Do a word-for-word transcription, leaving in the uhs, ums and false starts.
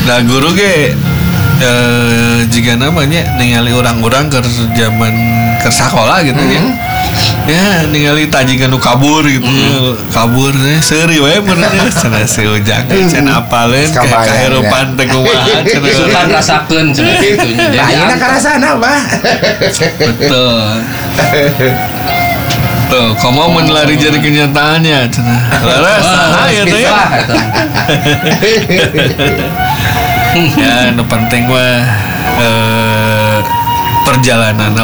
Nah guru ge eh, jika namanya ningali orang-orang ke zaman ke sekolah gitu ya. Ya ningali tajikan nu kabur gitu. Kabur teh seuri we benernya cenah si Ujang can apaleun kayak kahirupan teh kumaha cenah. Sukan rasakeun cenah kitu nya. Jadi ayeuna karasana Bah. Betul. Tuh, komo menlari jadi kenyataannya cenah. Laras saha ya teh. Ya, nu penting mah eh perjalanan